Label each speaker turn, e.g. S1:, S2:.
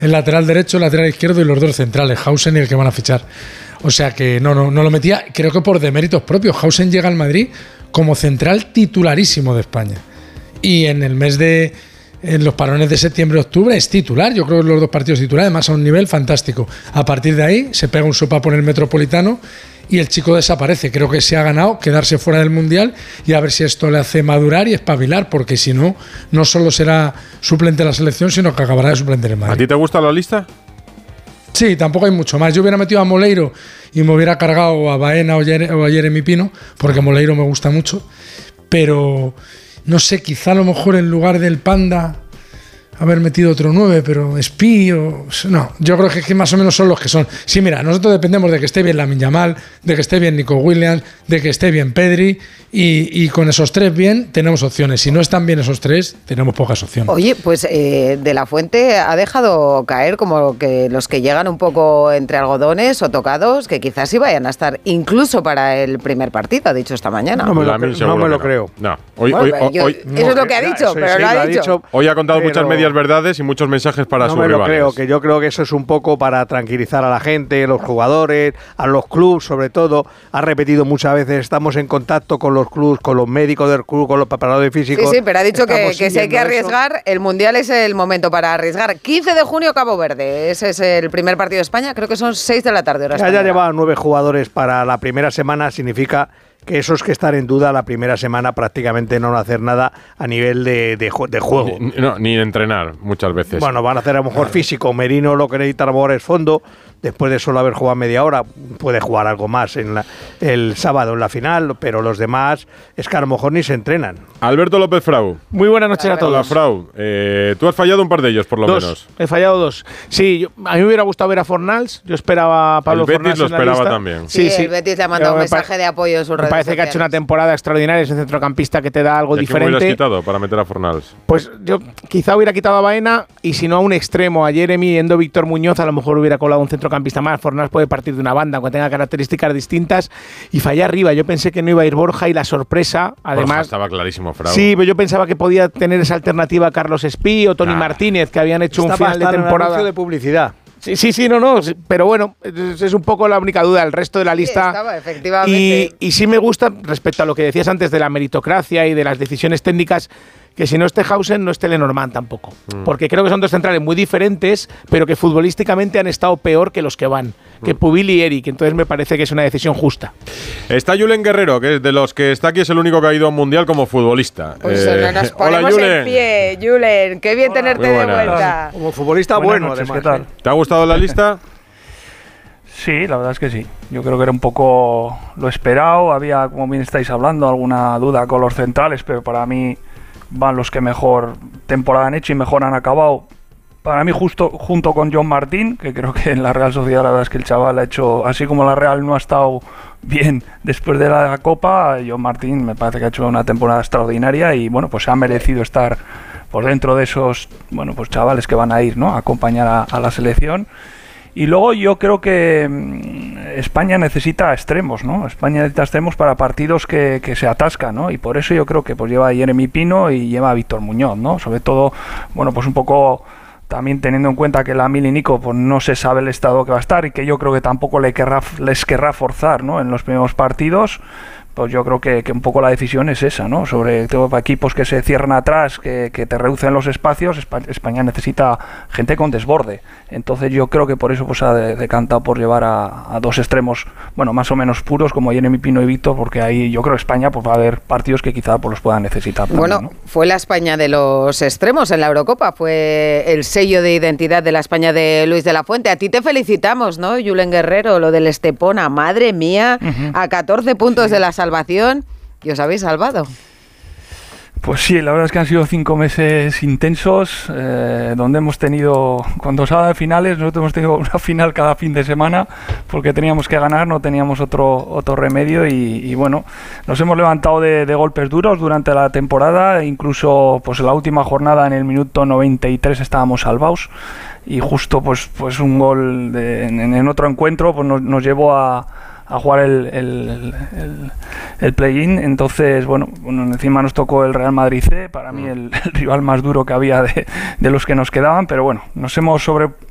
S1: el lateral derecho, el lateral izquierdo y los dos centrales, Hausen y el que van a fichar. O sea que no lo metía, creo que por deméritos propios. Hausen llega al Madrid como central titularísimo de España. Y en los parones de septiembre-octubre es titular. Yo creo que los dos partidos titulares, además a un nivel fantástico. A partir de ahí se pega un sopapo en el Metropolitano y el chico desaparece. Creo que se ha ganado quedarse fuera del Mundial y a ver si esto le hace madurar y espabilar, porque si no, no solo será suplente de la selección, sino que acabará de suplente en el Madrid.
S2: ¿A ti te gusta la lista?
S1: Sí, tampoco hay mucho más. Yo hubiera metido a Moleiro y me hubiera cargado a Baena o a Jeremy Pino, porque Moleiro me gusta mucho. Pero no sé, quizá a lo mejor en lugar del Panda haber metido otro 9, pero Espí o... No, yo creo que más o menos son los que son. Sí, mira, nosotros dependemos de que esté bien Lamine Yamal, de que esté bien Nico Williams, de que esté bien Pedri, y con esos tres bien tenemos opciones. Si no están bien esos tres, tenemos pocas opciones.
S3: Oye, pues De La Fuente ha dejado caer como que los que llegan un poco entre algodones o tocados, que quizás sí vayan a estar incluso para el primer partido, ha dicho esta mañana.
S4: No me lo creo.
S2: No.
S3: Eso es lo que ha dicho, pero lo ha dicho.
S2: Hoy ha contado muchas medias verdades y muchos mensajes para sus rivales.
S4: No me lo creo, que yo creo que eso es un poco para tranquilizar a la gente, a los jugadores, a los clubes sobre todo. Ha repetido muchas veces, estamos en contacto con los clubes, con los médicos del club, con los preparadores físicos.
S3: Sí, pero ha dicho que si hay que arriesgar, eso. El Mundial es el momento para arriesgar. 15 de junio, Cabo Verde. Ese es el primer partido de España, creo que son 6 de la tarde.
S4: Que haya llevado 9 jugadores para la primera semana significa que esos que están en duda la primera semana prácticamente no van a hacer nada a nivel de juego.
S2: Ni entrenar muchas veces.
S4: Bueno, van a hacer a lo mejor físico. Merino lo que necesita a lo mejor es fondo. Después de solo haber jugado media hora, puede jugar algo más el sábado en la final, pero los demás es que a lo mejor ni se entrenan.
S2: Alberto López Frau.
S5: Muy buenas noches a todos.
S2: Hola, Frau. Tú has fallado un par de ellos, por lo menos.
S5: He fallado 2. Sí, a mí me hubiera gustado ver a Fornals. Yo esperaba a Pablo Fornals.
S2: El Betis lo esperaba también.
S3: Sí, el Betis le ha mandado un mensaje de apoyo en sus redes sociales.
S5: Me parece que ha hecho una temporada extraordinaria. Es un centrocampista que te da algo diferente.
S2: ¿Qué me hubieras quitado para meter a Fornals?
S5: Pues yo quizá hubiera quitado a Baena y si no a un extremo, a Jeremy, yendo Víctor Muñoz, a lo mejor hubiera colado un centrocampista más. Fornals puede partir de una banda, aunque tenga características distintas, y fallé arriba. Yo pensé que no iba a ir Borja y la sorpresa, además... Borja
S2: estaba clarísimo, Frau.
S5: Sí, pero yo pensaba que podía tener esa alternativa a Carlos Espí o Tony Martínez, que habían hecho un final de temporada.
S4: En de publicidad.
S5: Sí, no, pero bueno, es un poco la única duda. El resto de la lista...
S3: Sí, estaba, efectivamente.
S5: Y sí me gusta, respecto a lo que decías antes de la meritocracia y de las decisiones técnicas, que si no esté Hausen, no esté Lenormand tampoco. Porque creo que son dos centrales muy diferentes, pero que futbolísticamente han estado peor que los que van, que Pubil y Eric. Entonces me parece que es una decisión justa.
S2: Está Julen Guerrero, que es de los que está aquí, es el único que ha ido a un mundial como futbolista.
S3: Pues nos ponemos en pie, Julen. Qué bien tenerte de vuelta.
S4: Como futbolista
S6: buenas
S4: bueno,
S6: noches,
S4: además.
S6: ¿qué tal?
S2: ¿Te ha gustado la lista?
S6: Sí, la verdad es que sí. Yo creo que era un poco lo esperado. Había, como bien estáis hablando, alguna duda con los centrales, pero para mí van los que mejor temporada han hecho y mejor han acabado. Para mí justo junto con John Martín, que creo que en la Real Sociedad la verdad es que el chaval ha hecho, así como la Real no ha estado bien después de la Copa, John Martín me parece que ha hecho una temporada extraordinaria y bueno, pues se ha merecido estar por dentro de esos, bueno, pues chavales que van a ir, ¿no?, a acompañar a la selección. Y luego yo creo que España necesita extremos, ¿no? España necesita extremos para partidos que se atascan, ¿no? Y por eso yo creo que pues lleva a Jeremy Pino y lleva a Víctor Muñoz, ¿no? Sobre todo, bueno, pues un poco también teniendo en cuenta que Lamine y Nico pues no se sabe el estado que va a estar y que yo creo que tampoco les querrá forzar, ¿no?, en los primeros partidos. Pues yo creo que un poco la decisión es esa, ¿no? Sobre todo equipos que se cierran atrás, que te reducen los espacios. España necesita gente con desborde. Entonces yo creo que por eso pues ha decantado por llevar a dos extremos, bueno, más o menos puros, como Jeremy Pino y Víctor, porque ahí yo creo que España pues va a haber partidos que quizá pues los puedan necesitar también,
S3: bueno, ¿no? Fue la España de los extremos en la Eurocopa, fue el sello de identidad de la España de Luis de la Fuente. A ti te felicitamos, ¿no, Julen Guerrero? Lo del Estepona, madre mía, a 14 puntos de la salvación, y os habéis salvado.
S6: Pues sí, la verdad es que han sido 5 meses intensos, donde hemos tenido, cuando se habla de finales, nosotros hemos tenido una final cada fin de semana, porque teníamos que ganar, no teníamos otro remedio, y bueno, nos hemos levantado de golpes duros durante la temporada, incluso pues en la última jornada, en el minuto 93, estábamos salvados, y justo pues un gol en otro encuentro pues nos llevó a jugar el play-in. Entonces, bueno, encima nos tocó el Real Madrid C, para mí el rival más duro que había de los que nos quedaban, pero bueno, nos hemos